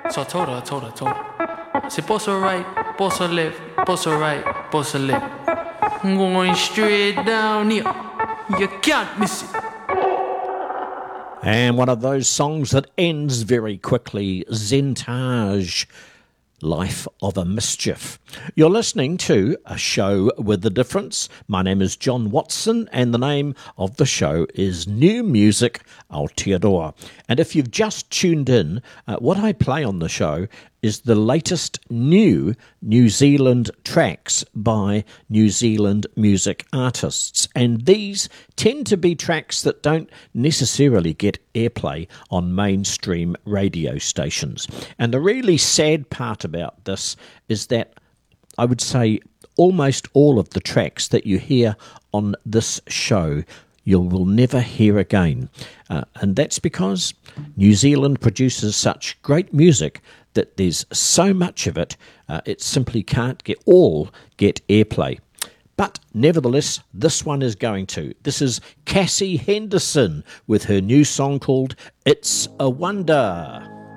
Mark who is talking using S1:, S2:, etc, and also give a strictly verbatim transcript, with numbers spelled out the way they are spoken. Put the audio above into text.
S1: So I told her, I told her, I told her. I said, boss or right, boss or left, boss or right, boss or left. I'm going straight down here. You can't miss it.
S2: And one of those songs that ends very quickly, Zentage, Life of a Mischief. You're listening to A Show with a Difference. My name is John Watson, and the name of the show is New Music Aotearoa. And if you've just tuned in, uh, what I play on the show is the latest new New Zealand tracks by New Zealand music artists. And these tend to be tracks that don't necessarily get airplay on mainstream radio stations. And the really sad part about this is that I would say almost all of the tracks that you hear on this show you will never hear again. Uh, and that's because New Zealand produces such great music that there's so much of it, uh, it simply can't get all get airplay. But nevertheless, this one is going to. This is Cassie Henderson with her new song called It's a Wonder.